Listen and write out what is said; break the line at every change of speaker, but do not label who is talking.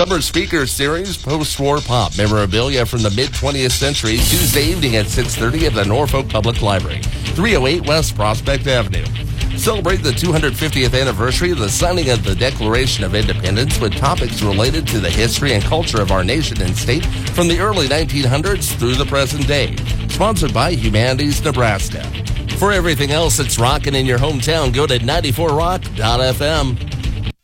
Summer Speaker Series Post-War Pop Memorabilia from the mid-20th century, Tuesday evening at 6:30 at the Norfolk Public Library, 308 West Prospect Avenue. Celebrate the 250th anniversary of the signing of the Declaration of Independence with topics related to the history and culture of our nation and state from the early 1900s through the present day. Sponsored by Humanities Nebraska. For everything else that's rocking in your hometown, go to 94rock.fm.